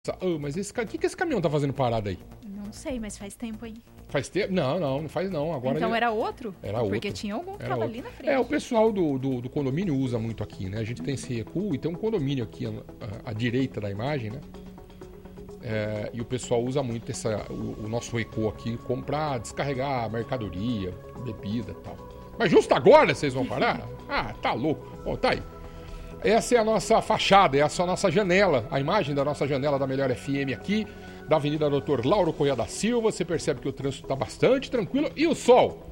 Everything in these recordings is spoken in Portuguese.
Mas o que esse caminhão tá fazendo parado aí? Não sei, mas faz tempo aí. Faz tempo? Não faz não. Agora então era outro? Era outro. Porque tinha algum que tava ali na frente. O pessoal do condomínio usa muito aqui, né? A gente tem esse recuo e tem um condomínio aqui à direita da imagem, né? E o pessoal usa muito o nosso recuo aqui para descarregar mercadoria, bebida e tal. Mas justo agora vocês vão parar? Tá louco. Bom, tá aí. Essa é a nossa fachada, essa é a nossa janela, a imagem da nossa janela da Melhor FM aqui, da Avenida Doutor Lauro Corrêa da Silva. Você percebe que o trânsito está bastante tranquilo. E o céu,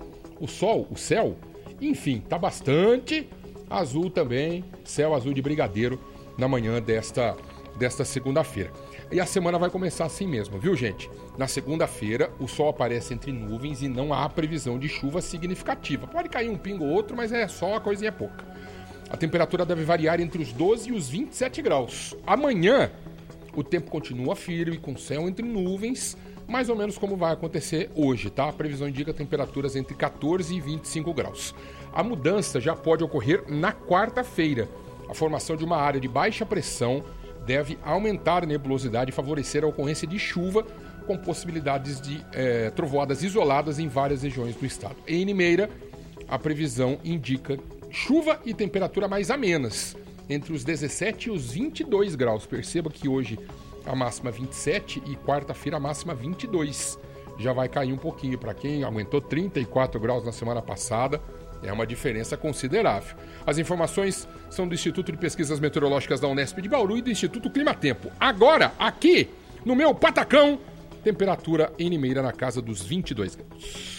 enfim, está bastante azul também, céu azul de brigadeiro na manhã desta segunda-feira. E a semana vai começar assim mesmo, viu, gente? Na segunda-feira, o sol aparece entre nuvens e não há previsão de chuva significativa. Pode cair um pingo ou outro, mas é só uma coisinha pouca. A temperatura deve variar entre os 12 e os 27 graus. Amanhã, o tempo continua firme, com céu entre nuvens, mais ou menos como vai acontecer hoje, tá? A previsão indica temperaturas entre 14 e 25 graus. A mudança já pode ocorrer na quarta-feira. A formação de uma área de baixa pressão deve aumentar a nebulosidade e favorecer a ocorrência de chuva, com possibilidades de trovoadas isoladas em várias regiões do estado. Em Limeira, a previsão indica chuva e temperatura mais amenas, entre os 17 e os 22 graus. Perceba que hoje a máxima 27 e quarta-feira a máxima 22. Já vai cair um pouquinho. Para quem aumentou 34 graus na semana passada, é uma diferença considerável. As informações são do Instituto de Pesquisas Meteorológicas da Unesp de Bauru e do Instituto Climatempo. Agora, aqui, no meu patacão, temperatura em Limeira na casa dos 22 graus.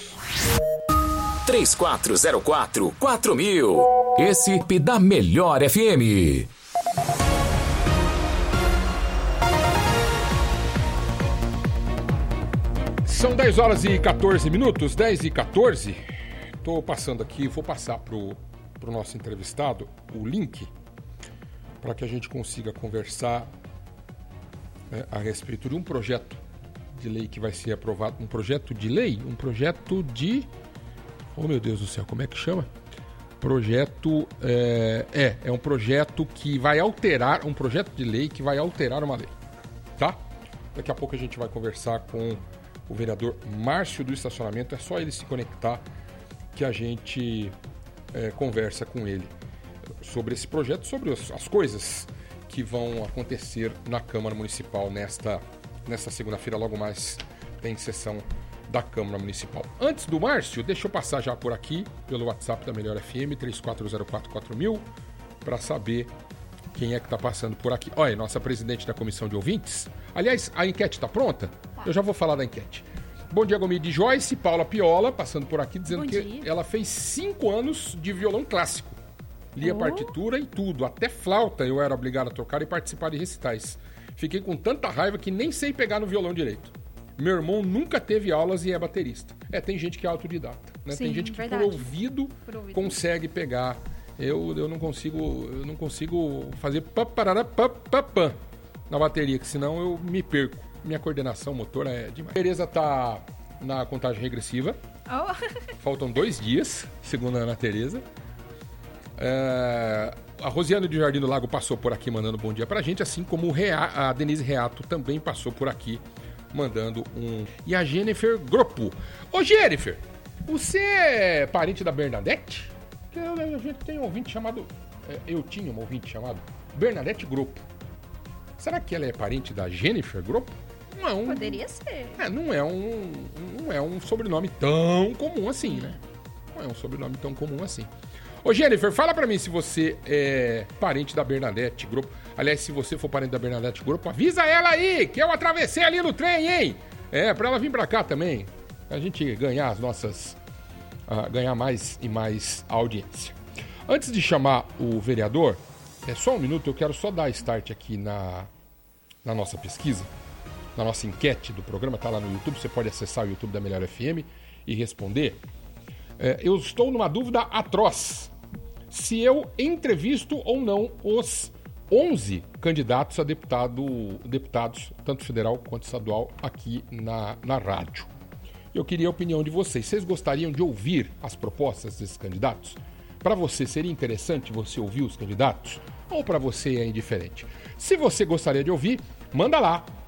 3404-4000. Esse da Melhor FM. São 10 horas e 14 minutos, 10 e 14. Estou passando aqui, vou passar pro nosso entrevistado o link para que a gente consiga conversar a respeito de um projeto de lei que vai ser aprovado. Um projeto de lei? Um projeto de... Oh, meu Deus do céu, como é que chama? Projeto... É um projeto que vai alterar... Um projeto de lei que vai alterar uma lei. Tá? Daqui a pouco a gente vai conversar com o vereador Márcio do Estacionamento. É só ele se conectar que a gente conversa com ele sobre esse projeto, sobre as coisas que vão acontecer na Câmara Municipal nesta segunda-feira. Logo mais tem sessão da Câmara Municipal. Antes do Márcio, deixa eu passar já por aqui, pelo WhatsApp da Melhor FM, 34044000, para saber quem é que está passando por aqui. Olha, nossa presidente da Comissão de Ouvintes. Aliás, a enquete está pronta? Eu já vou falar da enquete. Bom dia, Gomide Joyce, Paula Piola, passando por aqui, dizendo que ela fez 5 anos de violão clássico. Lia partitura e tudo, até flauta eu era obrigado a tocar e participar de recitais. Fiquei com tanta raiva que nem sei pegar no violão direito. Meu irmão nunca teve aulas e é baterista. Tem gente que é autodidata, né? Sim, tem gente que verdade. Por ouvido consegue pegar. Eu não consigo fazer pam na bateria, que senão eu me perco. Minha coordenação motora é demais. A Tereza tá na contagem regressiva. Faltam 2 dias, segundo a Ana Tereza. A Rosiane de Jardim do Lago passou por aqui mandando bom dia pra gente, assim como a Denise Reato também passou por aqui mandando um... E a Jennifer Groppo. Ô, Jennifer, você é parente da Bernadette? A gente tem um ouvinte chamado... Eu tinha um ouvinte chamado Bernadette Groppo. Será que ela é parente da Jennifer Groppo? Não. Poderia ser. Não é um sobrenome tão comum assim, né? Não é um sobrenome tão comum assim. Ô, Jennifer, fala pra mim se você é parente da Bernadette Groppo. Aliás, se você for parente da Bernadette Groppo, avisa ela aí, que eu atravessei ali no trem, hein? Pra ela vir pra cá também. A gente ganhar ganhar mais e mais audiência. Antes de chamar o vereador, só um minuto, eu quero só dar start aqui na nossa pesquisa, na nossa enquete do programa, tá lá no YouTube, você pode acessar o YouTube da Melhor FM e responder. Eu estou numa dúvida atroz, se eu entrevisto ou não os 11 candidatos a deputados, tanto federal quanto estadual, aqui na rádio. Eu queria a opinião de vocês. Vocês gostariam de ouvir as propostas desses candidatos? Para você seria interessante você ouvir os candidatos? Ou para você é indiferente? Se você gostaria de ouvir, manda lá